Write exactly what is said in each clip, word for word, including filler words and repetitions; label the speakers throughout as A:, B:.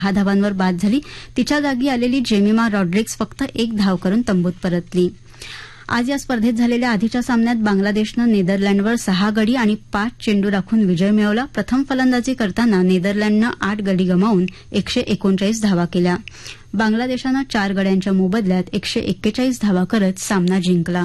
A: दहा धावांवर बाद झाली. तिच्या जागी आलेली जेमिमा रॉड्रिग्स फक्त एक धाव करून तंबूत परतली. आज या स्पर्धेत झालेल्या आधीच्या सामन्यात बांगलादेशनं नेदरलँडवर सहा गडी आणि पाच चेंडू राखून विजय मिळवला. प्रथम फलंदाजी करताना नेदरलँडनं आठ गडी गमावून एकशे एकोणचाळीस धावा केल्या. बांगलादेशानं चार गड्यांच्या मोबदल्यात एकशे एक्केचाळीस धावा करत सामना जिंकला.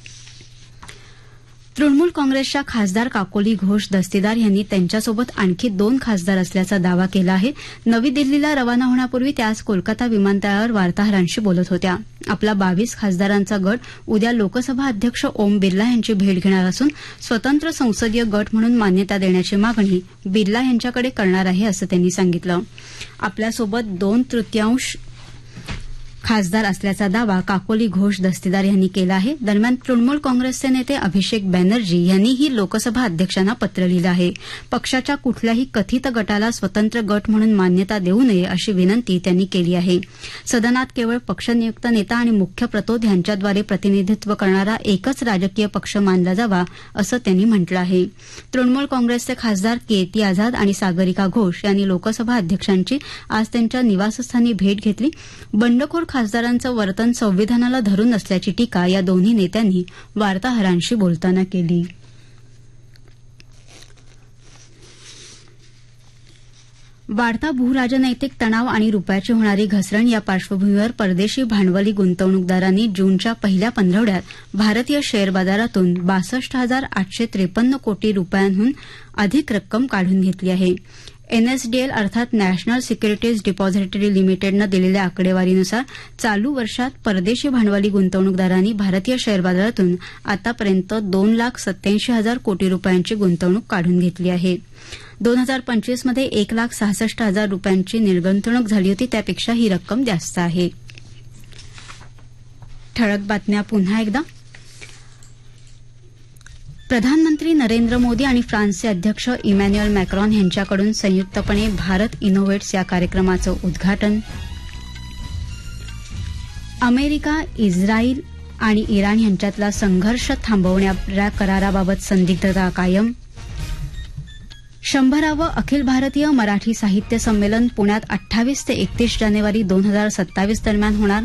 A: तृणमूल काँग्रेसच्या खासदार काकोली घोष दस्तीदार यांनी त्यांच्यासोबत आणखी दोन खासदार असल्याचा दावा केला आहे. नवी दिल्लीला रवाना होण्यापूर्वी त्या आज कोलकाता विमानतळावर वार्ताहरांशी बोलत होत्या. आपला बावीस खासदारांचा गट उद्या लोकसभा अध्यक्ष ओम बिर्ला यांची भेट घेणार असून स्वतंत्र संसदीय गट म्हणून मान्यता देण्याची मागणी बिर्ला यांच्याकडे करणार आहे असं त्यांनी सांगितलं. आपल्यासोबत दोन तृतीयांश खासदार असल्याचा दावा काकोली घोष दस्तीदार यांनी केला आहे. दरम्यान तृणमूल काँग्रेसचे नेते अभिषेक बॅनर्जी यांनीही लोकसभा अध्यक्षांना पत्र लिहिलं आहे. पक्षाच्या कुठल्याही कथित गटाला स्वतंत्र गट म्हणून मान्यता देऊ नये अशी विनंती त्यांनी केली आहे. सदनात केवळ पक्षनियुक्त नेता आणि मुख्य प्रतोद यांच्याद्वारे प्रतिनिधित्व करणारा एकच राजकीय पक्ष मानला जावा असं त्यांनी म्हटलं आहे. तृणमूल काँग्रेसचे खासदार कीर्ती आझाद आणि सागरिका घोष यांनी लोकसभा अध्यक्षांची आज त्यांच्या निवासस्थानी भेट घेतली. बंडखोर खासदारांचं वर्तन संविधानाला धरून नसल्याची टीका या दोन्ही नेत्यांनी वार्ताहरांशी बोलताना केली. वाढता भूराजनैतिक तणाव आणि रुपयाची होणारी घसरण या पार्श्वभूमीवर परदेशी भांडवली गुंतवणूकदारांनी जूनच्या पहिल्या पंधरवड्यात भारतीय शेअर बाजारातून बासष्ट हजार आठशे त्रेपन्न कोटी रुपयांहून अधिक रक्कम काढून घेतली आहे. एनएसडीएल अर्थात नॅशनल सिक्युरिटीज डिपॉझिटरी लिमिटेडनं दिलेल्या आकडेवारीनुसार चालू वर्षात परदेशी भांडवली गुंतवणूकदारांनी भारतीय शेअर बाजारातून आतापर्यंत दोन लाख सत्याऐंशी हजार कोटी रुपयांची गुंतवणूक काढून घेतली आहे. दोन हजार पंचवीसमध्ये एक लाख सहासष्ट हजार रुपयांची निर्गुंतवणूक झाली होती. त्यापेक्षा ही रक्कम जास्त आहे. ठळक बातम्या पुन्हा एकदा. प्रधानमंत्री नरेंद्र मोदी आणि फ्रान्सचे अध्यक्ष इमॅन्युएल मॅक्रॉन यांच्याकडून संयुक्तपणे भारत इनोव्हेट्स या कार्यक्रमाचं उद्घाटन. अमेरिका, इस्रायल आणि इराण यांच्यातला संघर्ष थांबवणाऱ्या कराराबाबत संदिग्धता कायम. शंभरावं अखिल भारतीय मराठी साहित्य संमेलन पुण्यात अठ्ठावीस ते एकतीस जानेवारी दोन हजार सत्तावीस दरम्यान होणार.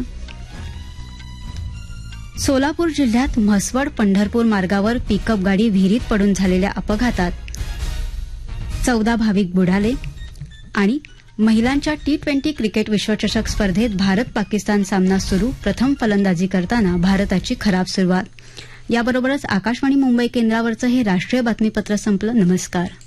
A: सोलापूर जिल्ह्यात म्हसवड पंढरपूर मार्गावर पिकअप गाडी विहिरीत पडून झालेल्या अपघातात चौदा भाविक बुडाले. आणि महिलांच्या टी ट्वेंटी क्रिकेट विश्वचषक स्पर्धेत भारत पाकिस्तान सामना सुरू. प्रथम फलंदाजी करताना भारताची खराब सुरुवात. याबरोबरच आकाशवाणी मुंबई केंद्रावरचं हे राष्ट्रीय बातमीपत्र संपलं. नमस्कार.